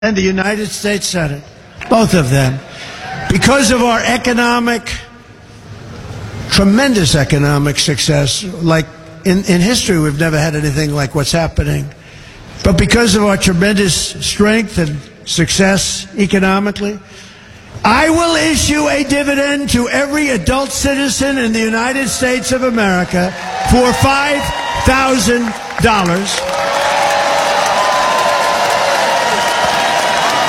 and the United States Senate, both of them, because of our tremendous economic success. Like in history, we've never had anything like what's happening. But because of our tremendous strength and success economically, I will issue a dividend to every adult citizen in the United States of America for $5,000.